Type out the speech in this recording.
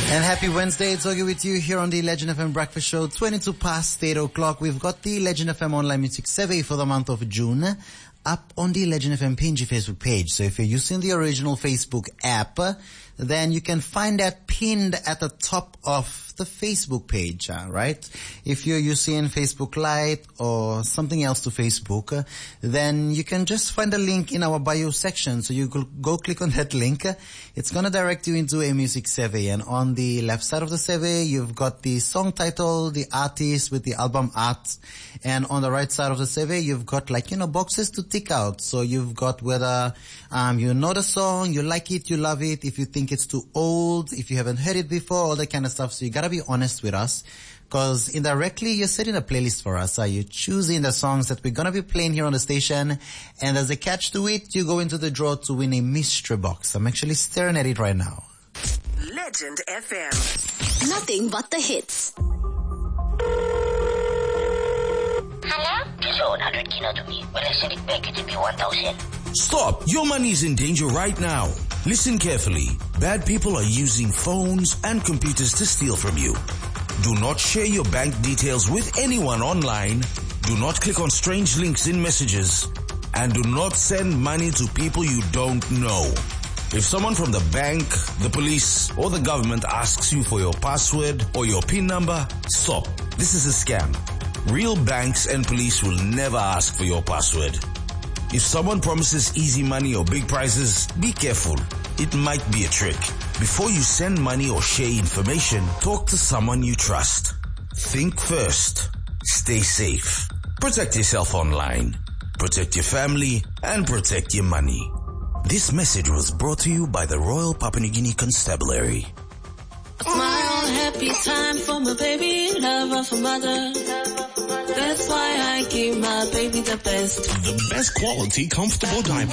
And happy Wednesday. It's Ogie with you here on the Legend FM Breakfast Show, 22 past 8 o'clock. We've got the Legend FM Online Music Survey for the month of June up on the Legend FM Pinji Facebook page. So if you're using the original Facebook app, then you can find that pinned at the top of the Facebook page, right? If you're using Facebook Lite or something else to Facebook, then you can just find a link in our bio section. So you go click on that link. It's going to direct you into a music survey. And on the left side of the survey, you've got the song title, the artist with the album art. And on the right side of the survey, you've got boxes to tick out. So you've got whether you know the song, you like it, you love it, if you think it's too old, if you haven't heard it before, all that kind of stuff. So you gotta be honest with us, because indirectly you're setting a playlist for us. You're choosing the songs that we're gonna be playing here on the station, and as a catch to it, you go into the draw to win a mystery box. I'm actually staring at it right now. Legend FM. Nothing but the hits. Hello? You loan 100 kilo to me. Will I send it back? It will be 1,000. Stop! Your money is in danger right now. Listen carefully. Bad people are using phones and computers to steal from you. Do not share your bank details with anyone online. Do not click on strange links in messages. And do not send money to people you don't know. If someone from the bank, the police, or the government asks you for your password or your PIN number, stop. This is a scam. Real banks and police will never ask for your password. If someone promises easy money or big prizes, be careful. It might be a trick. Before you send money or share information, talk to someone you trust. Think first. Stay safe. Protect yourself online. Protect your family and protect your money. This message was brought to you by the Royal Papua New Guinea Constabulary. Smile, happy time for my baby, love of a mother. That's why I give my baby the best. The best quality, comfortable diaper.